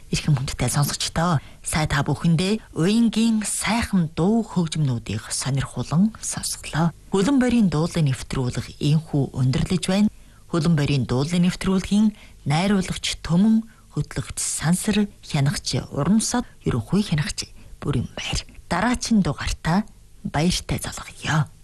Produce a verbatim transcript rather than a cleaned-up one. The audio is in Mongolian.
Ирхэм хүндтэй сонсогчдоо, сая та бүхэндээ уянгийн сайхан дуу хөгжмнүүдийг сонирхуулан сонсголоо. Хөлөн борийн дуулын нэвтрүүлэг ийхүү өндөрлөж байна. Хөлөн борийн дуулын нэвтрүүлгийн найруулагч Төмөн, хөтлөгч Сансар, хянагч Урамсад, ерөнхий хянагч Бүрэн Баяр. Дараачин дугаартаа баяртай залгая.